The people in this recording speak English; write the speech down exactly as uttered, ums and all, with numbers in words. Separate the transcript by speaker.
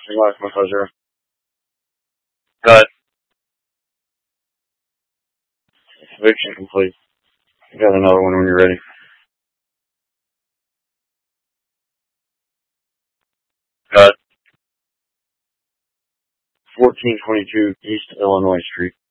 Speaker 1: Life, my pleasure. Got eviction complete. Got another one when you're ready. Got fourteen twenty-two East Illinois Street.